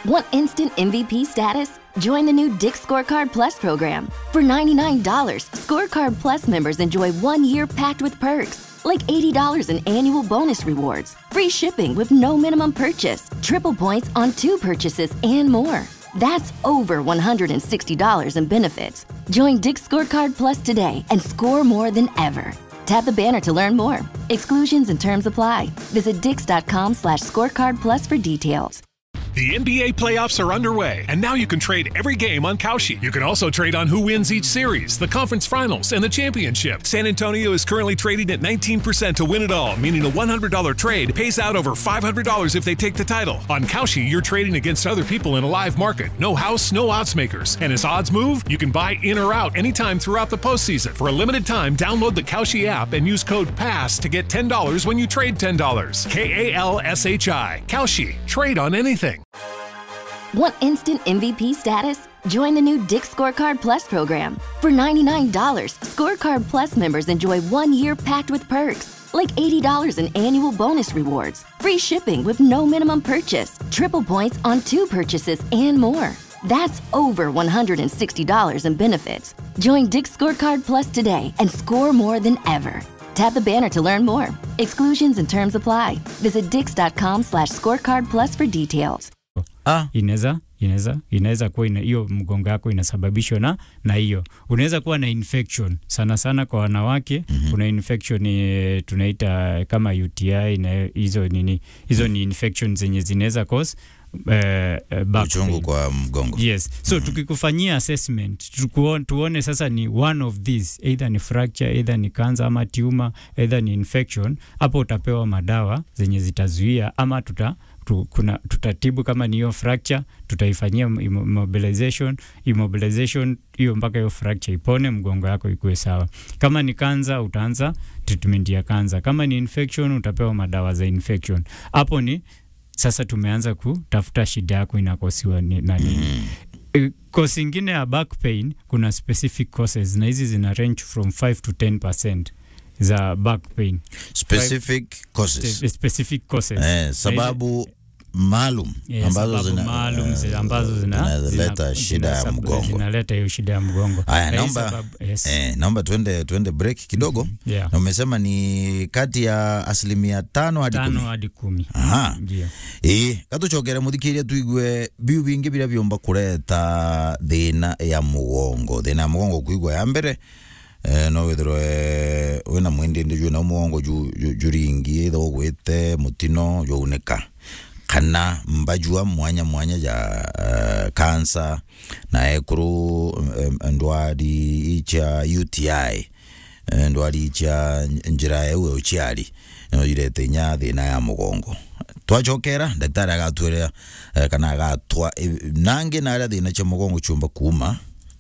Want instant MVP status? Join the new Dick's Scorecard Plus program. For $99, Scorecard Plus members enjoy 1 year packed with perks, like $80 in annual bonus rewards, free shipping with no minimum purchase, triple points on 2 purchases, and more. That's over $160 in benefits. Join Dick's Scorecard Plus today and score more than ever. Tap the banner to learn more. Exclusions and terms apply. Visit dix.com/scorecard plus for details. The NBA playoffs are underway, and now you can trade every game on Kalshi. You can also trade on who wins each series, the conference finals, and the championship. San Antonio is currently trading at 19% to win it all, meaning a $100 trade pays out over $500 if they take the title. On Kalshi, you're trading against other people in a live market. No house, no odds makers. And as odds move, you can buy in or out anytime throughout the postseason. For a limited time, download the Kalshi app and use code PASS to get $10 when you trade $10. KALSHI. Kalshi. Trade on anything. Want instant MVP status? Join the new Dick's Scorecard Plus program. For $99, Scorecard Plus members enjoy 1 year packed with perks, like $80 in annual bonus rewards, free shipping with no minimum purchase, triple points on 2 purchases, and more. That's over $160 in benefits. Join Dick's Scorecard Plus today and score more than ever. Tap the banner to learn more. Exclusions and terms apply. Visit dix.com/scorecard plus for details. Inaweza kuwa hiyo mgongo yako inasababishwa na hiyo. Unaweza kuwa na infection sana kwa wanawake. Kuna infection tunaita kama UTI na hizo ni infections zenye zinaweza cause uchungu kwa mgongo. Yes. So tukikufanyia assessment, tuone sasa ni one of these, either ni fracture, either ni cancer ama tumor, either ni infection. Hapo utapewa madawa zenye zitazuia, ama tutatibu. Kama ni hiyo fracture, tutaifanyia immobilization hiyo mpaka hiyo fracture ipone, mgongo yako ikuwe sawa. Kama ni cancer, utaanza treatment ya cancer. Kama ni infection, utapewa madawa za infection. Hapo ni sasa tumeanza kutafuta shida yako inakosiwa na nini. Cause ingine ya back pain, kuna specific causes, na hizi zina range from 5 to 10% za back pain. Specific causes. Sababu maalum ambazo zinaleta shida ya mgongo. Zinaleta hiyo shida ya mgongo. Naomba tuende break kidogo. Na umesema ni kati ya 5 hadi 10. Aha. Katuchokera muthikiria tuigwe biu bingi bira byomba kureta thina ya mugongo. Thina ya mugongo kuigwa ya mbere no withroe wena mwende ndio na mugongo juringi tho gwete mutino youneka kana mbajua mwanya ya cancer na ekuru ndwari icha UTI ndwari icha njira ewe uchiari no irete nyathi na ya mugongo. Twachokera daktari agatwera kana agatwa nange na ara thina cha mugongo chumba kuma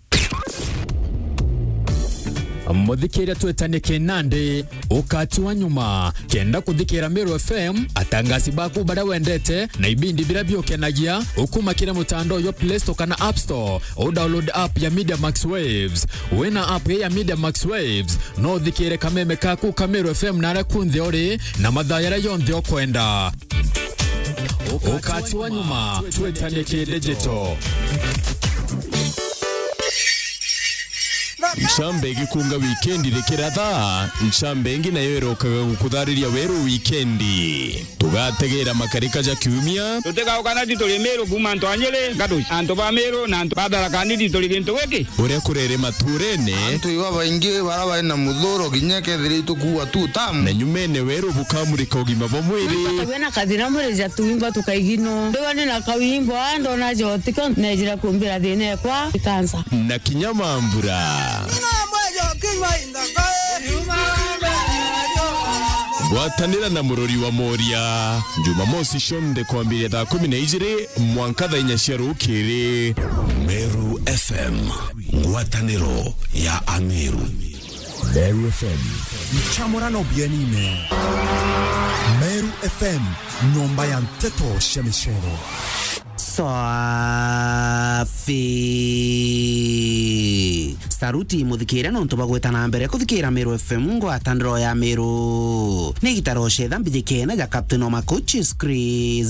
muthikira twetanike nande ukati wa nyuma kenda kuthikira Meru FM atangasi baku bara wendete na ibindi bila biokenagia ukumakira mutandao yo Play Store kana App Store o download app ya Media Max Waves. Wena app ya Media Max Waves no thikire kameme kaku Meru FM nara kunthi ori na mathayara yonthe okwenda ukati wa nyuma twetanike digital. Nchambengi kunga weekendi rekeratha nchambengi na yerokaga gukuthariria weru weekendi tugategera makarika ja kiumia tutega kana titole Meru kuma ntwanyele ngadu anto ba Meru na anto badala kandi titole gintu weki uria kurere maturene anto iwa baingi baraba na muthoro ginyeke thiritu kuwa tu tam na nyumene weru bukamurika ugima bo mwiri tukabena kadira mwiri ja tuimba tukaigino ndewane na kawimbo ando na jotika na jira kumbira thine kwa kansa na kinyamambura Gwatanira na murori wa Moria Jumamosi shonde kwambiria thaa 12 mwanka thaa 4 cia rukiri. Meru FM ngwataniro ya Ameru. Meru FM mchamorano bienime. Meru FM nomba ya mteto shemishero. Safi saruti muthikira no ntubagweta na mbere kuthikira Meru FM ngwataniro ya Meru ni gitaro shedha mbijikena ya Captain Oma Coaches Chris